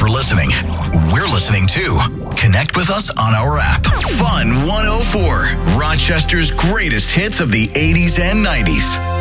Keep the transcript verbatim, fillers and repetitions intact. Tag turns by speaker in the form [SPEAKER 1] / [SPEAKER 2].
[SPEAKER 1] for listening. We're listening too. Connect with us on our app. Fun one oh four, Rochester's greatest hits of the eighties and nineties.